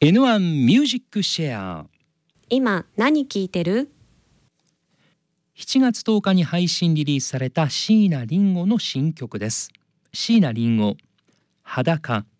N1 ミュージックシェア。 今何聴いてる 7月10日に配信リリースされた椎名林檎の新曲です。椎名林檎、裸。